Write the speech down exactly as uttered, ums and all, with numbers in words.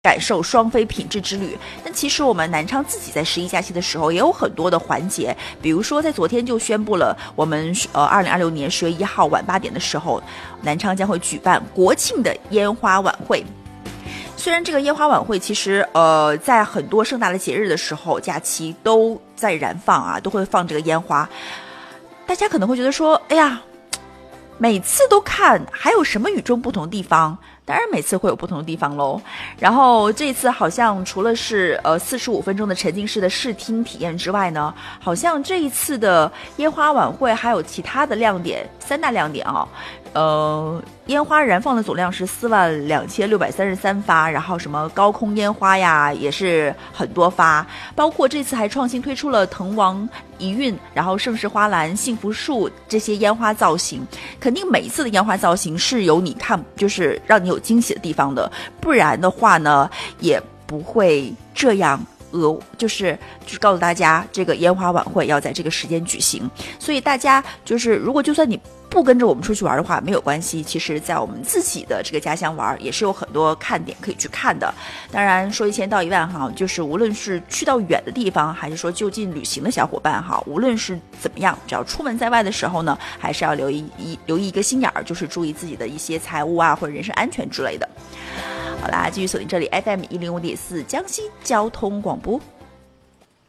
感受双飞品质之旅。但其实我们南昌自己在十一假期的时候也有很多的环节，比如说在昨天就宣布了，我们呃二零二六年十月一号晚八点的时候，南昌将会举办国庆的烟花晚会。虽然这个烟花晚会其实呃在很多盛大的节日的时候假期都在燃放啊，都会放这个烟花，大家可能会觉得说，哎呀，每次都看还有什么与众不同的地方？当然每次会有不同的地方咯。然后这次好像除了是呃四十五分钟的沉浸式的视听体验之外呢，好像这一次的烟花晚会还有其他的亮点，三大亮点啊。呃，烟花燃放的总量是四万两千六百三十三发，然后什么高空烟花呀也是很多发，包括这次还创新推出了藤王一韵，然后盛世花篮、幸福树这些烟花造型。肯定每一次的烟花造型是有你看，就是让你有惊喜的地方的，不然的话呢，也不会这样。呃，就是就是告诉大家，这个烟花晚会要在这个时间举行，所以大家就是如果就算你不跟着我们出去玩的话，没有关系。其实，在我们自己的这个家乡玩，也是有很多看点可以去看的。当然，说一千道一万哈，就是无论是去到远的地方，还是说就近旅行的小伙伴哈，无论是怎么样，只要出门在外的时候呢，还是要留意一留意一个心眼儿，就是注意自己的一些财务啊或者人身安全之类的。好啦，继续锁定这里 F M 一零五点四江西交通广播。